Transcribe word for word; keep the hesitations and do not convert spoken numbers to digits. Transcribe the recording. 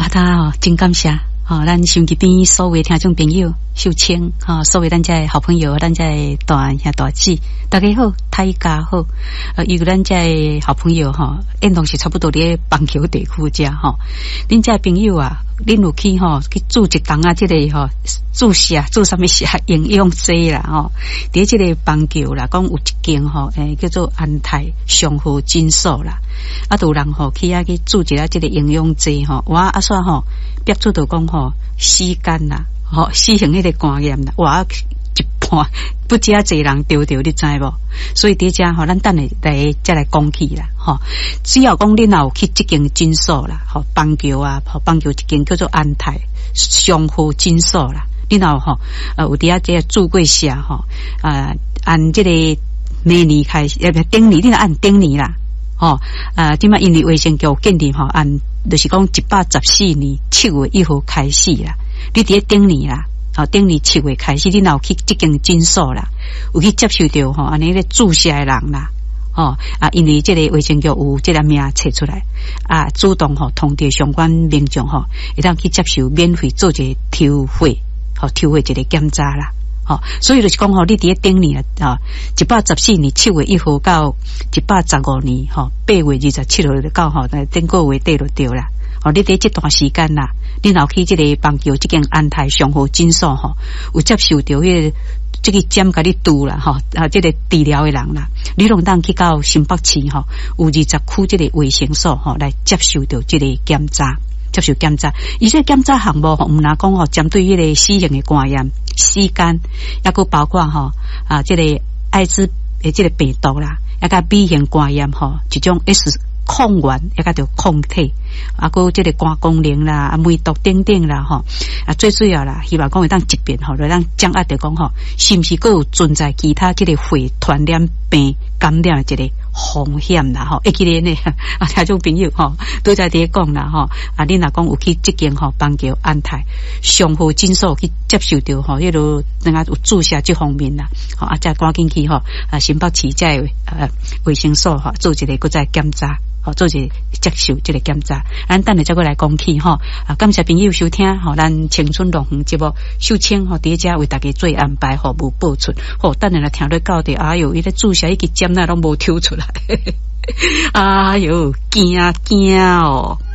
他哦，真感谢哦，咱手机边所有听众朋友、秀清哈，所有咱这好朋友、咱这大兄大姐，大家好，大家好。呃，有咱这好朋友哈，因同是差不多咧棒球地区遮哈，恁这朋友啊，恁有去哈去煮一档啊，这个哈煮啥煮什么啥营养剂啦吼，伫这个棒球啦，讲有一间吼，诶叫做安泰上好诊所啦，啊，有人吼去啊去煮一下这个营养剂吼，我啊煞吼。业主就讲吼，时间啦，吼，实行迄个观念啦，哇，一半不知啊，侪人丢丢，你知无？所以伫遮吼，咱等下来再来讲起啦，吼。只要讲恁有去即间诊所啦，吼，棒球啊，吼，棒球一间叫做安泰上好诊所啦，恁有吼，呃，有伫啊这注过下吼，啊，按这个明年开始，呃，顶年，恁按顶年啦。吼、哦，啊，点啊？因为卫生局建议吼，按就是讲一百十四年七月一号开始啦。你伫顶年啦，哦，顶年七月开始，你若有去即间诊所啦，有去接受到吼，安尼咧注射诶人啦，哦，啊，因为即个卫生局有即个名册出来，啊，主动吼通知相关民众吼，会当去接受免费做一个抽血，吼、哦，抽血一个检查啦。哦，所以就是讲吼，你伫咧顶年啊，一百十四年七月一号到一百十五年吼，八月二十七号到吼，顶个月底就对啦。哦，你伫这段时间啦，你若去即个棒球即间安泰上好诊所吼，有接受到迄个即个针甲你拄啦吼，啊，即个治疗诶人啦，你拢当去到新北市吼，有二十区即个卫生所吼来接受到即个检查。接受检查，而且检查项目吼，毋若讲吼，针对迄个死刑诶观念、时间，抑佫包括吼啊，即、这个艾滋诶，即个病毒啦，抑甲 B 型肝炎吼，一种 S 抗原，抑甲着抗体，啊，佫即个肝功能啦、啊梅毒等等啦吼，啊，最主要啦，希望讲会当疾病吼，来咱掌握着讲吼，是毋是佫有存在其他即个血传染病感染诶一个风险啦吼，会记咧呢啊，听众朋友吼，都在伫讲啦吼，啊，恁若讲有去即间吼棒球安泰上好诊所去接受到吼，迄落人家有注射这方面啦，吼啊，再赶紧去吼啊，新北市在呃卫生所吼做一个搁再检查。好，做一个接受这个检查，咱等下再过来讲起吼。啊，感谢朋友收听吼，咱青春龙凤节目秀清吼，伫遮为大家做安排服务播出。好，等下来听到到底，哎哟，伊咧注射一支针那拢无抽出来，哎哟，惊惊哦！